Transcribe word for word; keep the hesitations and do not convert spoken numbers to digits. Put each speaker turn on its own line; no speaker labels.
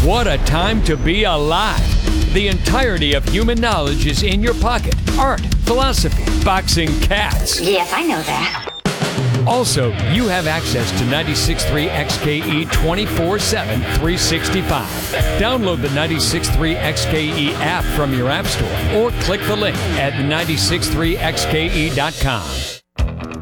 What a time to be alive. The entirety of human knowledge is in your pocket. Art, philosophy, boxing, cats.
Yes, I know that.
Also, you have access to ninety-six point three X K E twenty-four seven, three sixty-five. Download the ninety-six point three X K E app from your app store or click the link at ninety-six point three X K E dot com.